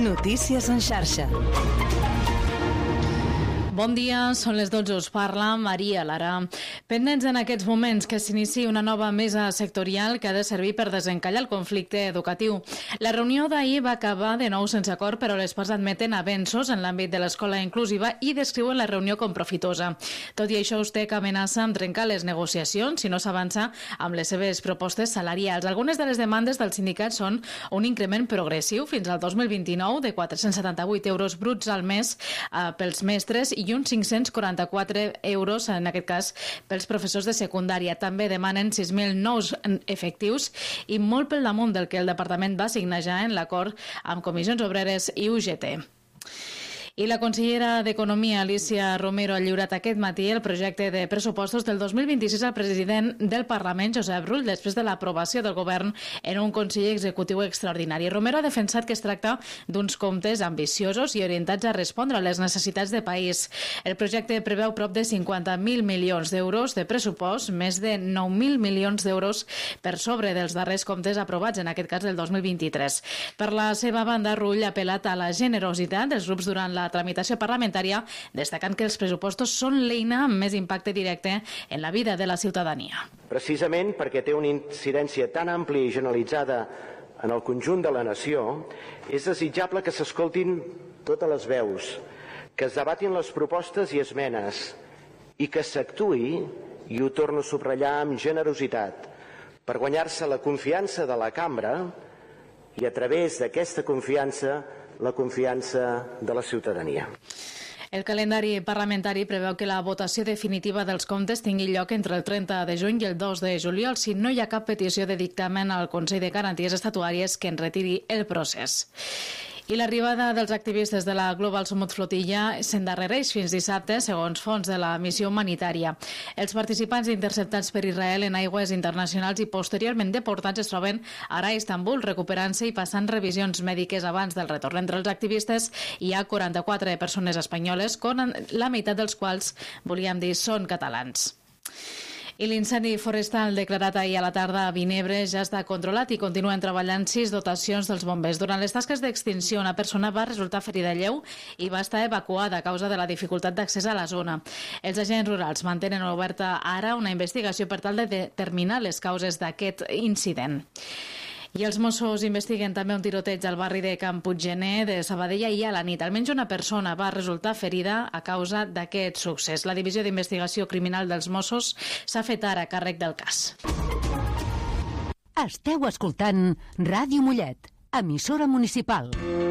Notícies en xarxa. Bon dia, són les 12, us parla Maria Lara. Pendents en aquests moments que s'inici una nova mesa sectorial que ha de servir per desencallar el conflicte educatiu. La reunió d'ahir va acabar de nou sense acord, però les parts admeten avenços en l'àmbit de l'escola inclusiva i descriuen la reunió com profitosa. Tot i això, USTEC amenaça amb trencar les negociacions si no s'avança amb les seves propostes salarials. Algunes de les demandes dels sindicats són un increment progressiu fins al 2029 de 478 euros bruts al mes pels mestres i uns 544 euros, en aquest cas, pels professors de secundària. També demanen 6.000 nous efectius i molt pel damunt del que el departament va signar ja en l'acord amb Comissions Obreres i UGT. I la consellera d'Economia, Alícia Romero, ha lliurat aquest matí el projecte de pressupostos del 2026 al president del Parlament, Josep Rull, després de l'aprovació del govern en un Consell Executiu extraordinari. Romero ha defensat que es tracta d'uns comptes ambiciosos i orientats a respondre a les necessitats de país. El projecte preveu prop de 50.000 milions d'euros de pressupost, més de 9.000 milions d'euros per sobre dels darrers comptes aprovats, en aquest cas del 2023. Per la seva banda, Rull ha apel·lat a la generositat dels grups durant la tramitació parlamentària, destacant que els pressupostos són l'eina amb més impacte directe en la vida de la ciutadania. Precisament perquè té una incidència tan àmplia i generalitzada en el conjunt de la nació, és desitjable que s'escoltin totes les veus, que es debatin les propostes i esmenes i que s'actuï, i ho torno a subratllar, amb generositat, per guanyar-se la confiança de la cambra i a través d'aquesta confiança la confiança de la ciutadania. El calendari parlamentari preveu que la votació definitiva dels comptes tingui lloc entre el 30 de juny i el 2 de juliol si no hi ha cap petició de dictamen al Consell de Garanties Estatutàries que en retiri el procés. I l'arribada dels activistes de la Global Summit Flotilla s'endarrereix fins dissabte, segons fons de la missió humanitària. Els participants interceptats per Israel en aigües internacionals i posteriorment deportats es troben ara a Istanbul, recuperant-se i passant revisions mèdiques abans del retorn. Entre els activistes hi ha 44 persones espanyoles, la meitat dels quals, volíem dir, són catalans. I l'incendi forestal declarat ahir a la tarda a Vinebre ja està controlat i continuen treballant 6 dotacions dels bombers. Durant les tasques d'extinció, una persona va resultar ferida lleu i va estar evacuada a causa de la dificultat d'accés a la zona. Els agents rurals mantenen oberta ara una investigació per tal de determinar les causes d'aquest incident. I els Mossos investiguen també un tiroteig al barri de Can Puiggener de Sabadell ahir a la nit. Almenys una persona va resultar ferida a causa d'aquest succés. La Divisió d'Investigació Criminal dels Mossos s'ha fet ara càrrec del cas. Esteu escoltant Ràdio Mollet, emissora municipal.